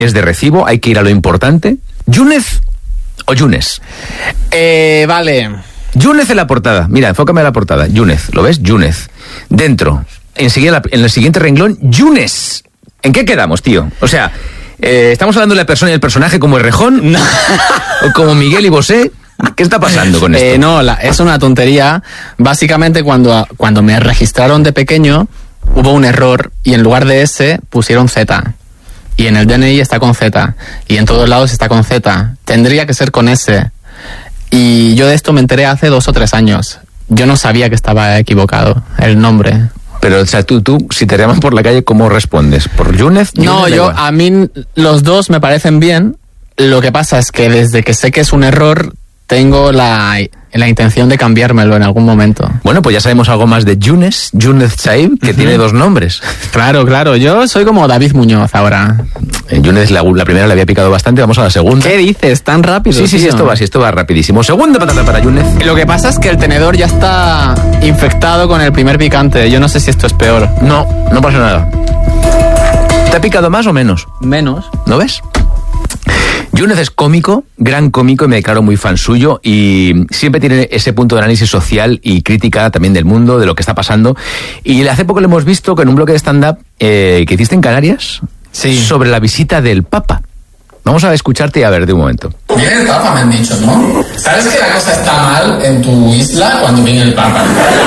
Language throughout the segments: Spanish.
es de recibo, hay que ir a lo importante. ¿Yúnez o Yunes? Vale. Yúnez en la portada. Mira, enfócame a la portada. Yúnez, ¿lo ves? Yúnez. Dentro, enseguida en el siguiente renglón, Yunes. ¿En qué quedamos, tío? O sea, ¿estamos hablando de la persona y el personaje como Errejón? No. ¿O como Miguel y Bosé? ¿Qué está pasando con esto? No, es una tontería. Básicamente, cuando me registraron de pequeño, hubo un error y en lugar de S pusieron Z. Y en el DNI está con Z. Y en todos lados está con Z. Tendría que ser con S. Y yo de esto me enteré hace 2 o 3 años. Yo no sabía que estaba equivocado el nombre. Pero, o sea, tú, si te llaman por la calle, ¿cómo respondes? ¿Por Yúnez? No, a mí los dos me parecen bien. Lo que pasa es que desde que sé que es un error, tengo la intención de cambiármelo en algún momento. Bueno, pues ya sabemos algo más de Yúnez Saib, que tiene 2 nombres. Claro, yo soy como David Muñoz ahora. Yúnez, la primera le había picado bastante, vamos a la segunda. ¿Qué dices? ¿Tan rápido? Sí, esto va rapidísimo. Segunda patata para Yúnez. Lo que pasa es que el tenedor ya está infectado con el primer picante. Yo no sé si esto es peor. No pasa nada. ¿Te ha picado más o menos? Menos. ¿No ves? Yúnez es cómico, gran cómico, y me declaro muy fan suyo, y siempre tiene ese punto de análisis social y crítica también del mundo, de lo que está pasando. Y hace poco lo hemos visto con un bloque de stand-up que hiciste en Canarias, sí, sobre la visita del Papa. Vamos a escucharte y a ver de un momento. Viene el Papa, me han dicho, ¿no? ¿Sabes que la cosa está mal en tu isla cuando viene el Papa?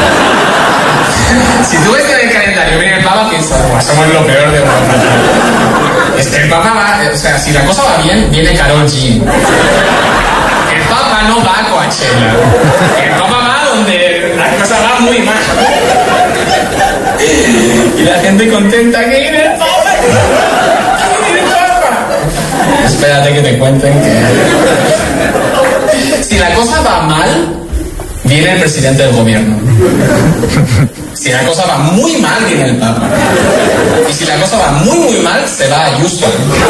Si tú ves que en el calendario viene el Papa, piensas, somos lo peor de Europa. Es que el Papa va, o sea, si la cosa va bien, viene Karol G. El Papa no va a Coachella. El Papa va donde la cosa va muy mal. Y la gente contenta que viene el Papa. Que viene el Papa. Espérate que te cuenten que... Si la cosa va mal, viene el presidente del gobierno. Si la cosa va muy mal, viene el Papa. Y si la cosa va muy, muy mal, se va a Houston.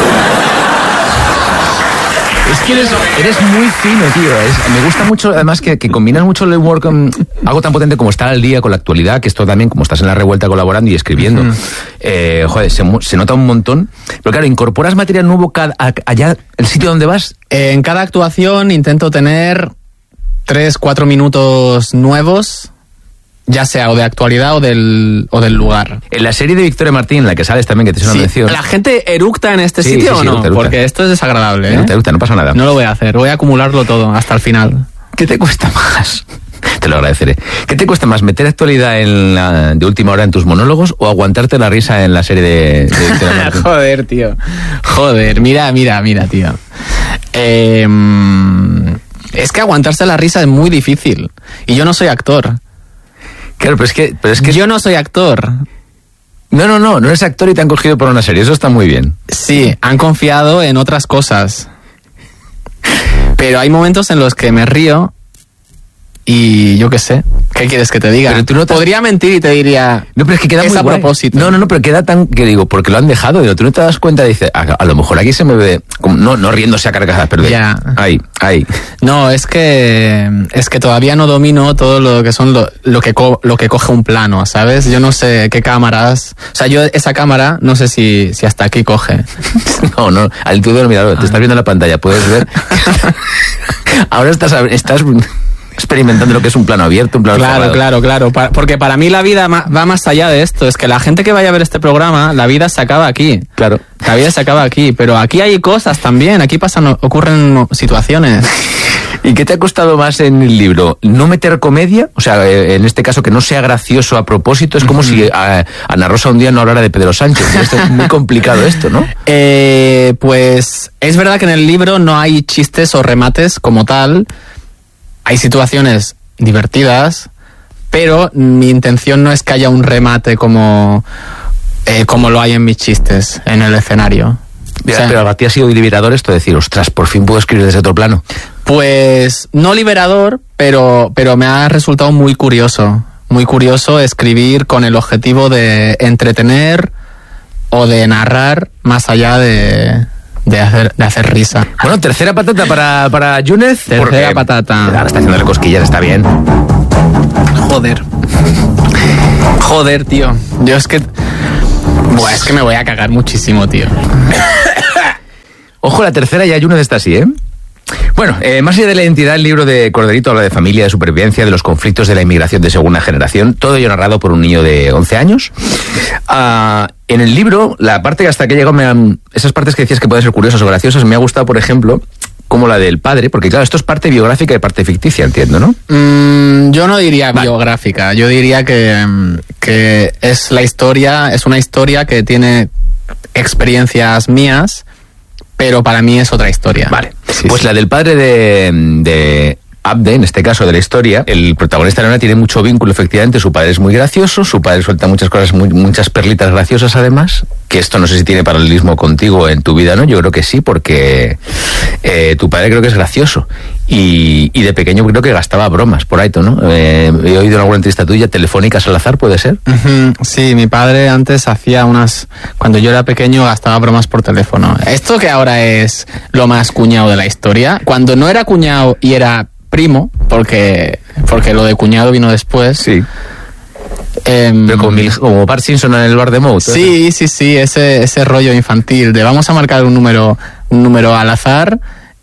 Es que eres muy fino, tío. Me gusta mucho, además, que combinas mucho el humor con algo tan potente como estar al día con la actualidad, que esto también, como estás en La Revuelta colaborando y escribiendo, joder, se nota un montón. Pero claro, ¿incorporas material nuevo allá, el sitio donde vas? En cada actuación intento tener 3-4 minutos nuevos, ya sea o de actualidad o del lugar. En la serie de Victoria Martín, en la que sales también, que te hizo una mención. ¿La gente eructa en este sitio o no? Eructa. Porque esto es desagradable, ¿eh? Eructa, no pasa nada. No lo voy a hacer, voy a acumularlo todo hasta el final. ¿Qué te cuesta más? Te lo agradeceré. ¿Qué te cuesta más, meter actualidad de última hora en tus monólogos o aguantarte la risa en la serie de Victoria Martín? Joder, tío. Joder, mira, tío. Es que aguantarse la risa es muy difícil. Y yo no soy actor. Claro, pero es que yo no soy actor. No eres actor y te han cogido por una serie, eso está muy bien. Sí, han confiado en otras cosas. Pero hay momentos en los que me río y yo qué sé, ¿qué quieres que te diga? Pero tú no podría mentir y te diría, no, pero es que queda muy a guay. propósito. No, pero queda tan, que digo, porque lo han dejado, digo, tú no te das cuenta, dices, a lo mejor aquí se me ve, como, no riéndose a carcajadas, pero ya. Ahí. No, es que todavía no domino todo lo que son lo que coge un plano, ¿sabes? Yo no sé qué cámaras, o sea, yo esa cámara no sé si hasta aquí coge. No, al tú del mirador, te estás viendo la pantalla, puedes ver. Ahora estás experimentando lo que es un plano abierto, un plano cerrado. Claro. Porque para mí la vida va más allá de esto. Es que la gente que vaya a ver este programa, la vida se acaba aquí. Claro. La vida se acaba aquí. Pero aquí hay cosas también. Aquí ocurren situaciones. ¿Y qué te ha costado más en el libro? ¿No meter comedia? O sea, en este caso, que no sea gracioso a propósito. Es como si Ana Rosa un día no hablara de Pedro Sánchez. Esto es muy complicado esto, ¿no? Pues es verdad que en el libro no hay chistes o remates como tal. Hay situaciones divertidas, pero mi intención no es que haya un remate como lo hay en mis chistes en el escenario. O sea, pero para ti ha sido liberador esto de decir, ostras, por fin puedo escribir desde otro plano. Pues no liberador, pero me ha resultado muy curioso escribir con el objetivo de entretener o de narrar más allá de hacer risa. Bueno, tercera patata para Yúnez. Tercera patata. Ahora está haciéndole cosquillas, está bien. Joder, tío. Yo es que me voy a cagar muchísimo, tío. Ojo, la tercera ya Yúnez está así, ¿eh? Bueno, más allá de la identidad, el libro de Corderito habla de familia, de supervivencia, de los conflictos de la inmigración de segunda generación, todo ello narrado por un niño de 11 años. En el libro, la parte que hasta que llegó, esas partes que decías que pueden ser curiosas o graciosas, me ha gustado, por ejemplo, como la del padre, porque claro, esto es parte biográfica y parte ficticia, entiendo, ¿no? Yo no diría biográfica, yo diría que es la historia, es una historia que tiene experiencias mías, pero para mí es otra historia. Vale. Sí, pues sí. la del padre de Abde, en este caso de la historia, el protagonista de la novela tiene mucho vínculo, efectivamente. Su padre es muy gracioso, su padre suelta muchas cosas, muchas perlitas graciosas además, que esto no sé si tiene paralelismo contigo en tu vida, ¿no? Yo creo que sí, porque tu padre creo que es gracioso y de pequeño creo que gastaba bromas por ahí, ¿no? He oído en alguna entrevista tuya, telefónicas al azar, ¿puede ser? Sí, mi padre antes hacía cuando yo era pequeño gastaba bromas por teléfono. Esto que ahora es lo más cuñado de la historia, cuando no era cuñado y era primo, porque lo de cuñado vino después. Sí. Pero como Bart Simpson en el bar de Moe. Sí, ese rollo infantil de vamos a marcar un número al azar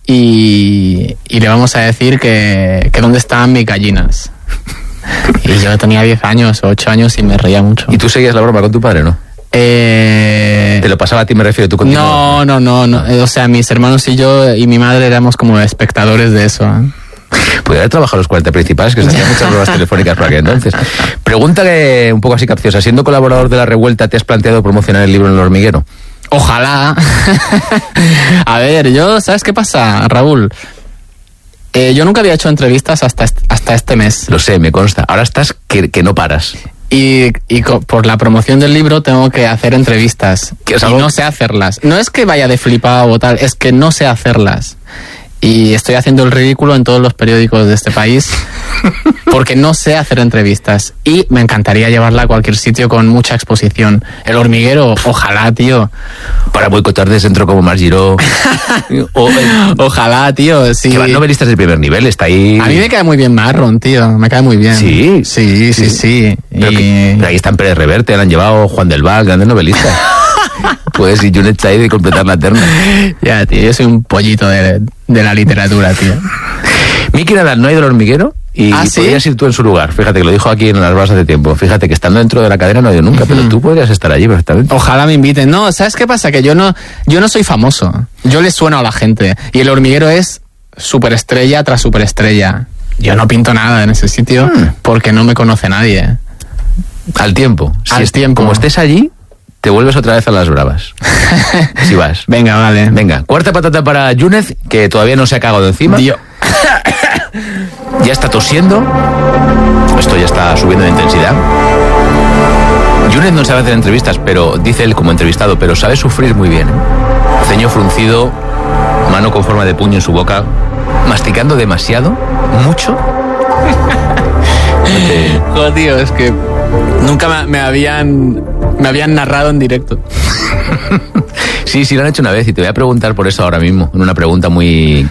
y le vamos a decir que dónde están mis gallinas. Y yo tenía 10 años o 8 años y me reía mucho. ¿Y tú seguías la broma con tu padre, no? ¿Te lo pasaba a ti, me refiero, tú continuabas? No. O sea, mis hermanos y yo y mi madre éramos como espectadores de eso, ¿eh? Podría haber trabajado los 40 principales, que se hacían muchas pruebas telefónicas por aquel entonces. Pregunta que un poco así capciosa. Siendo colaborador de La Revuelta, ¿te has planteado promocionar el libro en El Hormiguero? Ojalá. A ver, ¿sabes qué pasa, Raúl? Yo nunca había hecho entrevistas hasta este mes. Lo sé, me consta. Ahora estás que no paras. Y por la promoción del libro tengo que hacer entrevistas. Y no sé hacerlas. No es que vaya de flipado o tal, es que no sé hacerlas. Y estoy haciendo el ridículo en todos los periódicos de este país porque no sé hacer entrevistas. Y me encantaría llevarla a cualquier sitio con mucha exposición. El Hormiguero, ojalá, tío. Para boicotar de centro como Mar Giró. Ojalá, tío, sí. Que van novelistas de primer nivel, está ahí. A mí me cae muy bien Marron, tío. Me cae muy bien. Sí. Sí. Pero ahí están Pérez Reverte, le han llevado Juan del Val, grandes novelistas. Puedes ir Junet Said y completar la terna. Ya, tío, yo soy un pollito de la literatura, tío. Miki Nadal no ha ido al Hormiguero y ¿sí? podrías ir tú en su lugar. Fíjate que lo dijo aquí en las bases de tiempo. Fíjate que estando dentro de la cadena no ha ido nunca, pero tú podrías estar allí perfectamente. Ojalá me inviten. No, ¿sabes qué pasa? Que yo no soy famoso. Yo le sueno a la gente. Y el Hormiguero es superestrella tras superestrella. Yo no pinto nada en ese sitio porque no me conoce nadie. Al tiempo. Como estés allí, te vuelves otra vez a las bravas. Si vas. Venga, vale. Venga, cuarta patata para Yúnez, que todavía no se ha cagado encima. Tío. Ya está tosiendo. Esto ya está subiendo de intensidad. Yúnez no sabe hacer entrevistas, pero dice él como entrevistado, pero sabe sufrir muy bien. Ceño fruncido, mano con forma de puño en su boca, masticando demasiado, mucho. Joder, tío, es que nunca me habían narrado en directo. Sí, lo han hecho una vez y te voy a preguntar por eso ahora mismo, en una pregunta muy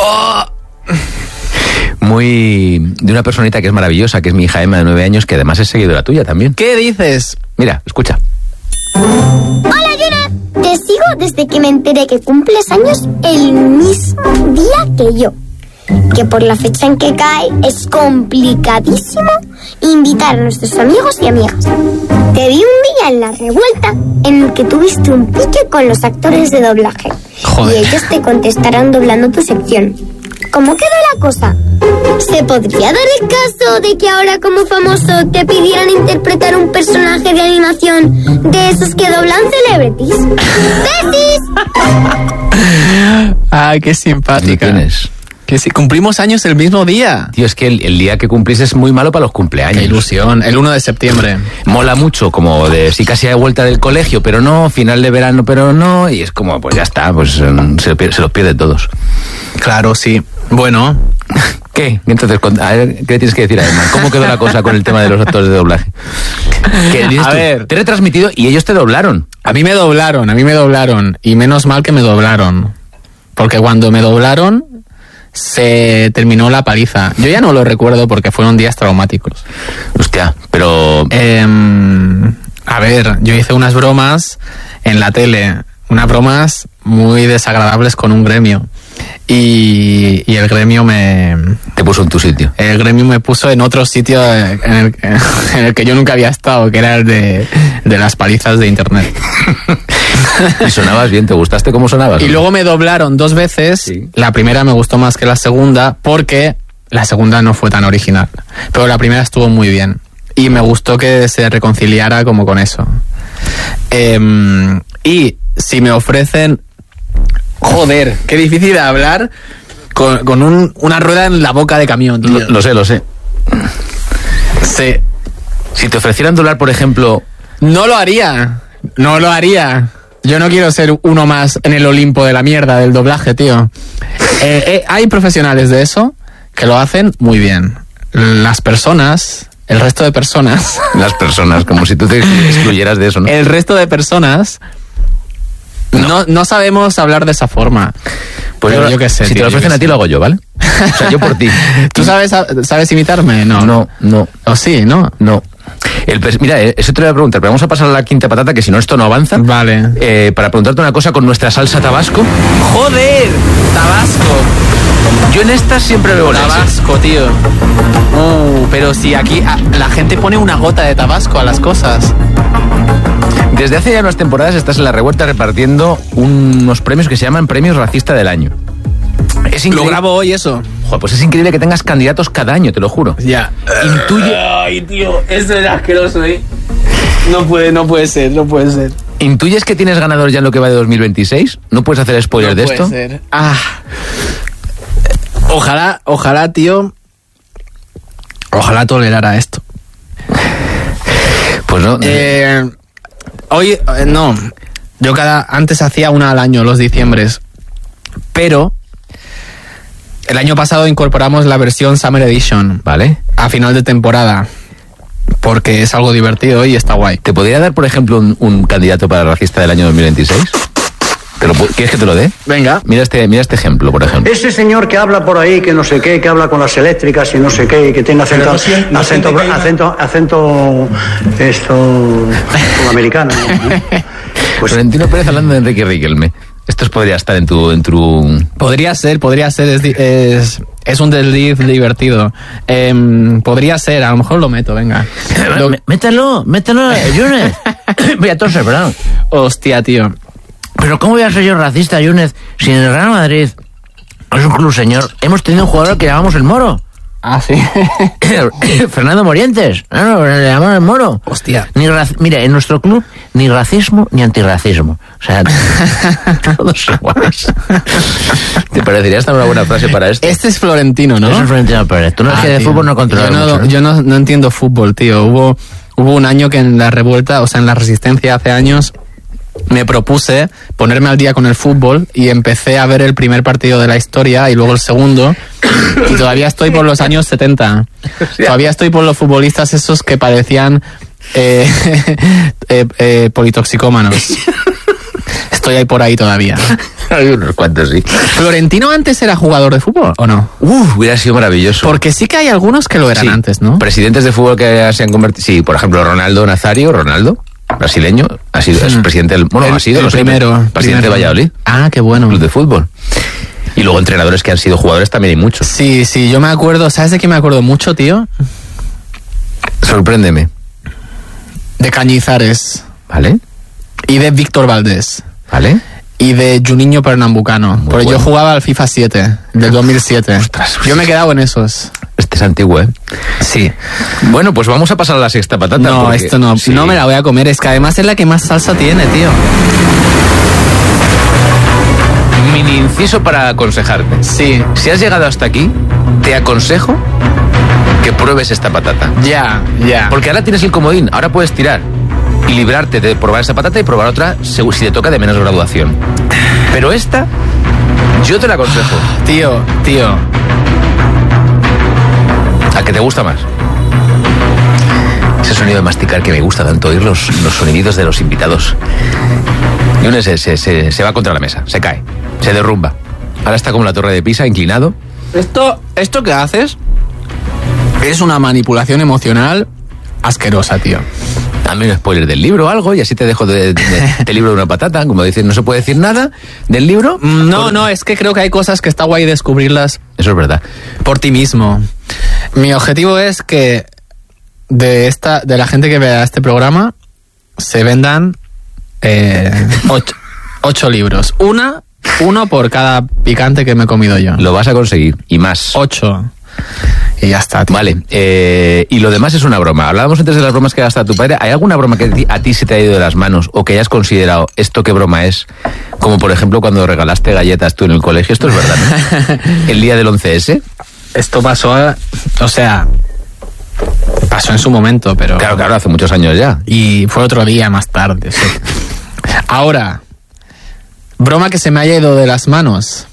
de una personita que es maravillosa, que es mi hija Emma de 9 años, que además es seguidora tuya también. ¿Qué dices? Mira, escucha. Hola, Yuna. Te sigo desde que me enteré que cumples años el mismo día que yo. Que por la fecha en que cae es complicadísimo invitar a nuestros amigos y amigas. Te vi un día en La Revuelta en el que tuviste un pique con los actores de doblaje. Joder. Y ellos te contestarán doblando tu sección. ¿Cómo quedó la cosa? ¿Se podría dar el caso de que ahora como famoso te pidieran interpretar un personaje de animación de esos que doblan celebrities? ¡Besis! Ah, qué simpática. ¿Qué tienes? Que si cumplimos años el mismo día. Tío, es que el día que cumplís es muy malo para los cumpleaños. Qué ilusión, el 1 de septiembre. Mola mucho, como de sí casi de vuelta del colegio, pero no, final de verano, pero no, y es como, pues ya está, pues se los pierde todos. Claro, sí. Bueno. ¿Qué? Entonces, a ver, ¿qué tienes que decir a Emma? ¿Cómo quedó la cosa con el tema de los actores de doblaje? A ver. Te he retransmitido y ellos te doblaron. A mí me doblaron, y menos mal que me doblaron. Porque cuando me doblaron, se terminó la paliza. Yo ya no lo recuerdo porque fueron días traumáticos. Hostia, pero... A ver, yo hice unas bromas en la tele. Unas bromas muy desagradables con un gremio. Y el gremio te puso en tu sitio. El gremio me puso en otro sitio en el que yo nunca había estado, que era el de las palizas de internet. Y sonabas bien, ¿te gustaste cómo sonabas? Y luego me doblaron 2 veces. Sí. La primera me gustó más que la segunda, porque la segunda no fue tan original. Pero la primera estuvo muy bien. Y me gustó que se reconciliara como con eso. Y si me ofrecen... Joder, qué difícil de hablar con una rueda en la boca de camión, tío. Lo sé. Sí. Si te ofrecieran doblar, por ejemplo... No lo haría. Yo no quiero ser uno más en el Olimpo de la mierda del doblaje, tío. Hay profesionales de eso que lo hacen muy bien. Las personas... El resto de personas... Las personas, como si tú te excluyeras de eso, ¿no? El resto de personas... No sabemos hablar de esa forma. Pues yo qué sé. Si te lo ofrecen a ti, lo hago yo, ¿vale? O sea, yo por ti. ¿Tú sabes imitarme? No. ¿O sí, no? No. Mira, eso te lo voy a preguntar, pero vamos a pasar a la quinta patata, que si no esto no avanza. Vale. Para preguntarte una cosa con nuestra salsa tabasco. ¡Joder! Tabasco. Yo en estas siempre veo Tabasco, tío. Pero si aquí la gente pone una gota de Tabasco a las cosas. Desde hace ya unas temporadas estás en La Revuelta repartiendo unos premios que se llaman Premios Racista del Año. Es increíble. Lo grabo hoy eso. Joder, pues es increíble que tengas candidatos cada año, te lo juro. Ya. Intuye... Ay, tío, esto es asqueroso, ¿eh? No puede ser. ¿Intuyes que tienes ganador ya en lo que va de 2026? ¿No puedes hacer spoiler de esto? No puede ser. Ojalá, tío. Ojalá tolerara esto. Pues no. Hoy, no. Yo antes hacía una al año, los diciembres. Pero el año pasado incorporamos la versión Summer Edition, ¿vale? A final de temporada. Porque es algo divertido y está guay. ¿Te podría dar, por ejemplo, un candidato para racista del año 2026? ¿Quieres que te lo dé? Venga. Mira este ejemplo, por ejemplo. Ese señor que habla por ahí, que no sé qué, que habla con las eléctricas y no sé qué, que tiene acento sudamericano. Pues Florentino Pérez hablando de Enrique Riquelme. Esto podría estar en tu... Podría ser, es un desliz divertido. Podría ser, a lo mejor lo meto, venga. Mételo, Yunez. Voy a toser, perdón. Hostia, tío. Pero ¿cómo voy a ser yo racista, Yunez, si en el Real Madrid es un club, señor? Hemos tenido un jugador que llamamos el Moro. Ah, sí. Fernando Morientes. No, le llamamos el Moro. Hostia. Mira, en nuestro club, ni racismo ni antirracismo. O sea, todos iguales. ¿Te parecería esta una buena frase para esto? Este es Florentino, ¿no? Eso es Florentino Pérez. Tú no es que de fútbol no controlas mucho. Yo no entiendo fútbol, tío. Hubo un año que en La Revuelta, o sea, en La Resistencia hace años, me propuse ponerme al día con el fútbol y empecé a ver el primer partido de la historia y luego el segundo, y todavía estoy por los años 70. Todavía estoy por los futbolistas esos que parecían politoxicómanos. Estoy ahí por ahí todavía. Hay unos cuantos, sí. ¿Florentino antes era jugador de fútbol o no? Hubiera sido maravilloso. Porque sí que hay algunos que lo eran antes, ¿no? Presidentes de fútbol que se han convertido... Sí, por ejemplo, Ronaldo Nazario, brasileño, es presidente del... Bueno, ha sido presidente de Valladolid. Ah, qué bueno. Club de fútbol. Y luego entrenadores que han sido jugadores también hay muchos. Sí, yo me acuerdo... ¿Sabes de quién me acuerdo mucho, tío? Sorpréndeme. De Cañizares. ¿Vale? Y de Víctor Valdés. ¿Vale? Y de Juninho Pernambucano. Porque yo jugaba al FIFA 7, del 2007. Ostras, yo me he quedado en esos. Este es antiguo, ¿eh? Sí. Bueno, pues vamos a pasar a la sexta patata. No, porque... esto no. Sí. No me la voy a comer. Es que además es la que más salsa tiene, tío. Mini inciso para aconsejarte. Sí. Si has llegado hasta aquí, te aconsejo que pruebes esta patata. Ya. Porque ahora tienes el comodín. Ahora puedes tirar y librarte de probar esa patata y probar otra si te toca de menos graduación. Pero esta, yo te la aconsejo. Tío. ¿A qué te gusta más? Ese sonido de masticar que me gusta tanto, oír los sonidos de los invitados. Y uno se va contra la mesa, se cae, se derrumba. Ahora está como la Torre de Pisa, inclinado. Esto que haces es una manipulación emocional asquerosa, tío. Dame un spoiler del libro o algo y así te dejo del libro de una patata. Como dicen, no se puede decir nada del libro. No, es que creo que hay cosas que está guay descubrirlas. Eso es verdad. Por ti mismo. Mi objetivo es que de la gente que vea este programa se vendan 8 libros. Uno por cada picante que me he comido yo. Lo vas a conseguir. Y más. 8. Y ya está, tío. Vale, y lo demás es una broma. Hablábamos antes de las bromas que gasta tu padre. ¿Hay alguna broma que a ti se te ha ido de las manos o que hayas considerado esto qué broma es? Como por ejemplo cuando regalaste galletas tú en el colegio. Esto es verdad, ¿no? El día del 11S. Esto pasó, pasó en su momento, pero... Claro, hace muchos años ya. Y fue otro día más tarde. Sí. Ahora, broma que se me haya ido de las manos.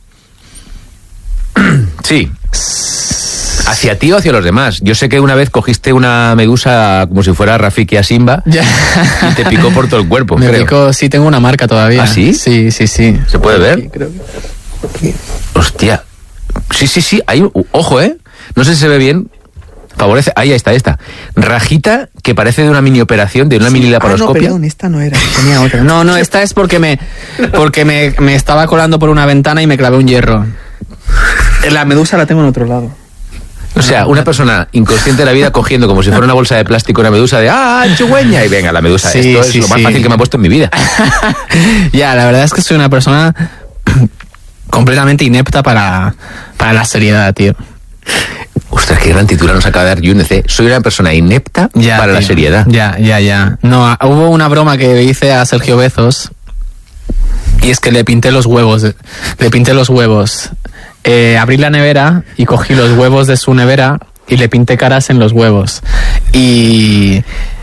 Sí. ¿Hacia ti o hacia los demás? Yo sé que una vez cogiste una medusa como si fuera Rafiki a Simba y te picó por todo el cuerpo, me creo. picó, sí, tengo una marca todavía. ¿Ah, sí? Sí. ¿Se puede ver? Creo que... Hostia. Sí. Ojo, ¿eh? No sé si se ve bien. Favorece. Ahí está. Rajita que parece de una mini operación, de una mini laparoscopia. No, perdón, esta no era. Tenía otra. No, esta es porque me estaba colando por una ventana y me clavé un hierro. La medusa la tengo en otro lado. O sea, una persona inconsciente de la vida cogiendo como si fuera una bolsa de plástico una medusa de chigüeña y venga, la medusa. Sí, esto es lo más fácil que me ha puesto en mi vida. Ya, la verdad es que soy una persona completamente inepta para la seriedad, tío. Ostras, qué gran titular nos acaba de dar Yúnez. Soy una persona inepta para la seriedad. Ya. No, hubo una broma que hice a Sergio Bezos y es que le pinté los huevos. Abrí la nevera y cogí los huevos de su nevera y le pinté caras en los huevos. Y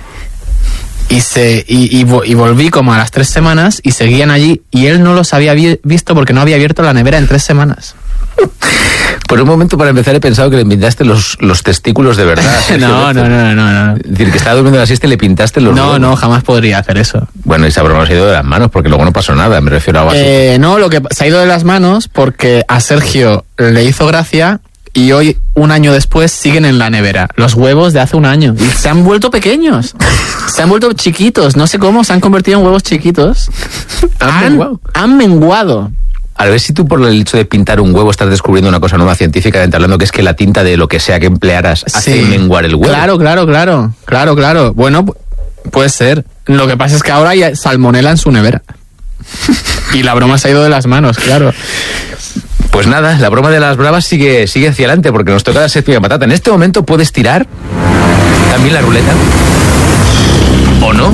volví como a las 3 semanas y seguían allí y él no los había visto porque no había abierto la nevera en 3 semanas. Por un momento, para empezar, he pensado que le pintaste los testículos de verdad. No. Es decir, que estaba durmiendo la siesta y le pintaste los huevos. No, jamás podría hacer eso. Bueno, esa broma se ha ido de las manos porque luego no pasó nada, me refiero a algo así. No, lo que se ha ido de las manos porque a Sergio le hizo gracia y hoy, un año después, siguen en la nevera. Los huevos de hace un año. Y se han vuelto pequeños. Se han vuelto chiquitos. No sé cómo, se han convertido en huevos chiquitos. Han menguado. A ver si tú por el hecho de pintar un huevo estás descubriendo una cosa nueva científicamente hablando, que es que la tinta de lo que sea que emplearas hace menguar el huevo. Claro. Bueno, puede ser. Lo que pasa es que ahora hay salmonela en su nevera. Y la broma se ha ido de las manos, claro. Pues nada, la broma de las bravas sigue hacia adelante porque nos toca la séptima patata. En este momento puedes tirar también la ruleta. ¿O no?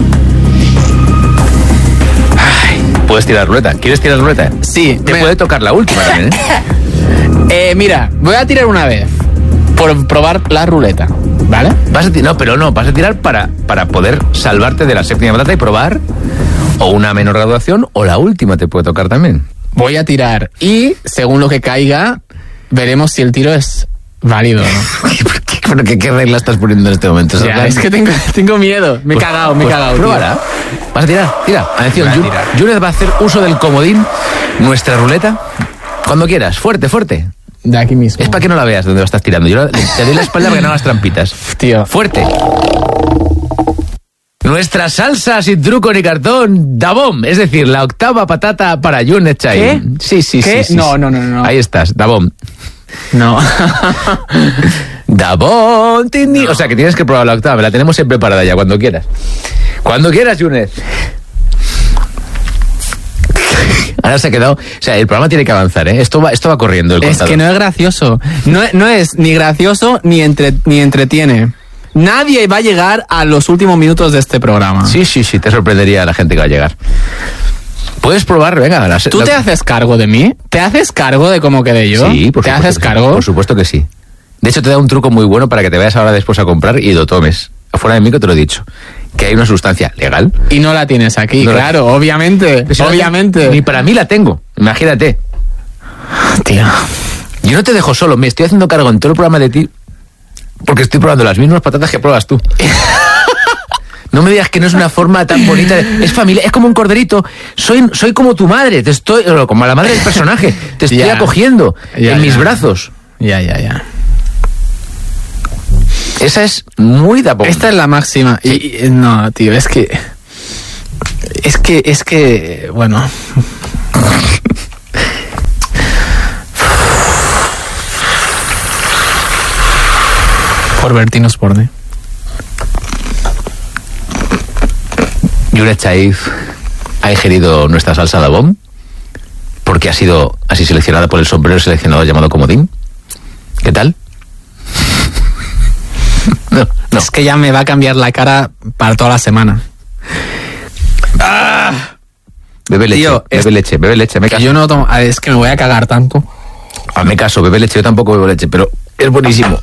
Puedes tirar ruleta. ¿Quieres tirar ruleta? Sí. Te puede tocar la última también, ¿eh? Mira, voy a tirar una vez por probar la ruleta, ¿vale? Vas a tirar para poder salvarte de la séptima patata y probar o una menor graduación o la última te puede tocar también. Voy a tirar y, según lo que caiga, veremos si el tiro es válido o no. ¿Qué regla estás poniendo en este momento? Ya, es que tengo miedo. Me he cagado. Pruébala. Vas a tirar, tira. Atención, Yúnez va a hacer uso del comodín, nuestra ruleta. Cuando quieras, fuerte. De aquí mismo. Es para que no la veas donde lo estás tirando. Yo te doy la espalda para que no hagas trampitas. Tío. Fuerte. Nuestra salsa sin truco ni cartón, Dabom, es decir, la octava patata para Yúnez Chain. ¿Qué? Sí. No. Ahí estás, Dabom. No. Dabom, Tini. No. O sea que tienes que probar la octava, la tenemos preparada ya, cuando quieras. Cuando quieras, Yúnez. Ahora se ha quedado... O sea, el programa tiene que avanzar, ¿eh? Esto va corriendo el contador. Es que no es gracioso. No es ni gracioso ni entretiene. Nadie va a llegar a los últimos minutos de este programa. Sí, te sorprendería a la gente que va a llegar. Puedes probar, venga. ¿Tú te haces cargo de mí? ¿Te haces cargo de cómo quedé yo? Sí, por supuesto. ¿Te haces cargo? Por supuesto que sí. De hecho, te da un truco muy bueno para que te vayas ahora después a comprar y lo tomes. Afuera de mí que te lo he dicho. Que hay una sustancia legal. Y no la tienes aquí, no, claro, obviamente. Obviamente. Ni para mí la tengo, imagínate. Tío. Yo no te dejo solo, me estoy haciendo cargo en todo el programa de ti porque estoy probando las mismas patatas que pruebas tú. No me digas que no es una forma tan bonita. Es familia, es como un corderito. Soy como tu madre, como la madre del personaje. Te estoy acogiendo en mis brazos. Ya. Esa es muy da bomba. Esta es la máxima. Y no, tío, es que, bueno. Por Bertín Osborne. Yunet Chaiz ha ingerido nuestra salsa de bomb porque ha sido así seleccionada por el sombrero seleccionador llamado comodín. ¿Qué tal? No. Es que ya me va a cambiar la cara para toda la semana. Bebe leche, Tío, bebe leche, me Que caso. yo no tomo, es que me voy a cagar tanto. Hazme caso, bebe leche, yo tampoco bebo leche, pero es buenísimo.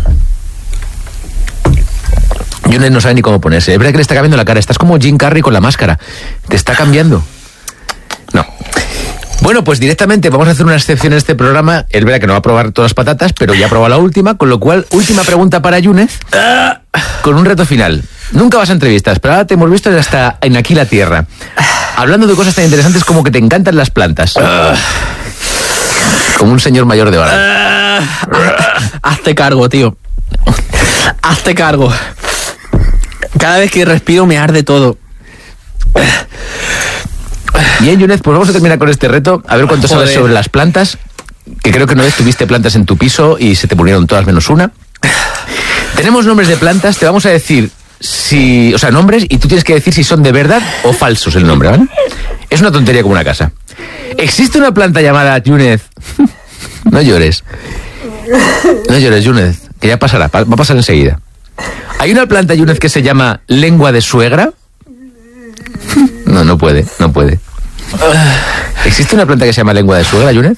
Yunet no sabe ni cómo ponerse. Es verdad que le está cambiando la cara. Estás como Jim Carrey con la máscara. Te está cambiando. No. Bueno, pues directamente vamos a hacer una excepción en este programa. Es verdad que no va a probar todas las patatas, pero ya ha probado la última, con lo cual, última pregunta para Yunet, con un reto final. Nunca vas a entrevistas, pero ahora te hemos visto hasta en Aquí la Tierra. Hablando de cosas tan interesantes como que te encantan las plantas. Como un señor mayor de hora. Hazte cargo, tío. Hazte cargo. Cada vez que respiro me arde todo. Bien, Yunet, pues vamos a terminar con este reto. A ver cuánto sabes Joder. sobre las plantas. Que creo que una vez tuviste plantas en tu piso y se te murieron todas menos una. Tenemos nombres de plantas. Te vamos a decir si... O sea, nombres, y tú tienes que decir si son de verdad o falsos el nombre, ¿vale? Es una tontería como una casa. ¿Existe una planta llamada Yunet? No llores. No llores, Yunet, que ya pasará. Va a pasar enseguida. ¿Hay una planta, Yunet, que se llama lengua de suegra? No puede. ¿Existe una planta que se llama lengua de suegra, Yunet?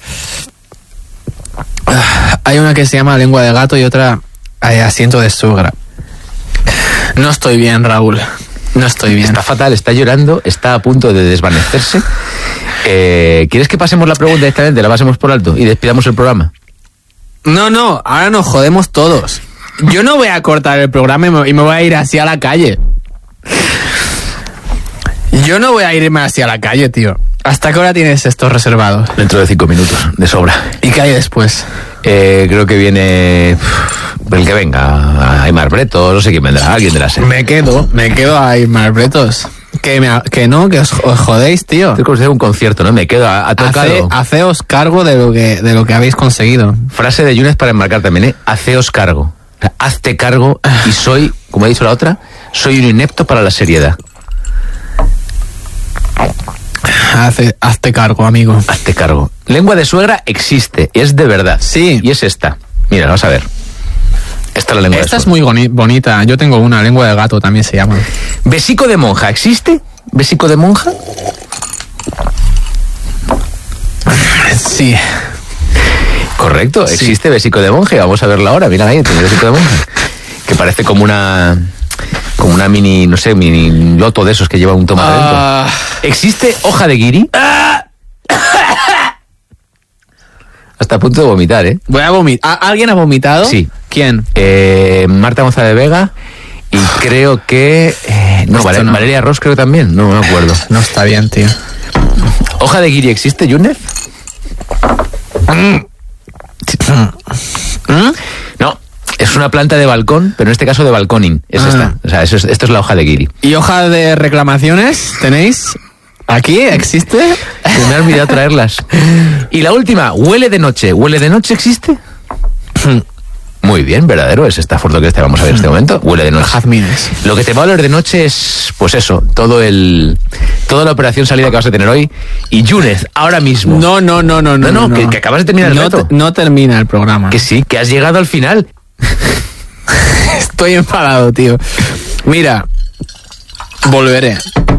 Hay una que se llama lengua de gato y otra asiento de suegra. No estoy bien, Raúl. No estoy bien. Está fatal, está llorando, está a punto de desvanecerse. ¿Quieres que pasemos la pregunta directamente, la pasemos por alto y despidamos el programa? No, ahora nos jodemos todos. Yo no voy a cortar el programa y me voy a ir así a la calle. Yo no voy a irme así a la calle, tío. ¿Hasta qué hora tienes estos reservados? Dentro de 5 minutos, de sobra. ¿Y qué hay después? Creo que viene el que venga, Aymar Breto, no sé quién vendrá, alguien de la serie. Me quedo ahí, Marbretos. Que os jodéis, tío. Estoy como un concierto, ¿no? Me quedo a tocado. Haceos cargo de lo que habéis conseguido. Frase de Yunet para enmarcar también, ¿eh? Haceos cargo. O sea, hazte cargo y soy, como ha dicho la otra, soy un inepto para la seriedad. Hazte cargo, amigo. Hazte cargo. Lengua de suegra existe, es de verdad. Sí. Y es esta. Mira, vamos a ver. Esta es la lengua Esta de es suegra. muy bonita. Yo tengo una, lengua de gato también se llama. ¿Besico de monja existe? ¿Besico de monja? Sí. Correcto, Sí. existe besico de monje. Vamos a verla ahora. Mira ahí, tiene besico de monja. Que parece como una mini, no sé, mini loto de esos que lleva un tomate dentro. ¿Existe hoja de guiri? Hasta a punto de vomitar, ¿eh? Voy a vomitar. ¿Alguien ha vomitado? Sí. ¿Quién? Marta González Vega y creo que... no, Esto no. Valeria Ross creo también, no me acuerdo. No está bien, tío. ¿Hoja de guiri existe, Yunet? No, es una planta de balcón, pero en este caso de balconing. Es esta. O sea, esto es la hoja de guiri. ¿Y hoja de reclamaciones tenéis? ¿Aquí existe? Se me ha olvidado traerlas. Y la última, huele de noche. ¿Huele de noche existe? Muy bien, verdadero. Es esta foto que te vamos a ver en este momento. Huele de noche. Jazmines. Lo que te va a oler de noche es, pues eso, toda la operación salida que vas a tener hoy. Y Yunet, ahora mismo. No, que acabas de terminar el reto. No termina el programa. Que sí, que has llegado al final. Estoy enfadado, tío. Mira, volveré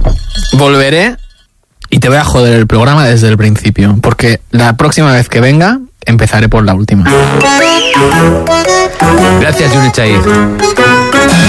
y te voy a joder el programa desde el principio, porque la próxima vez que venga empezaré por la última. Gracias, Yunet Chaiz.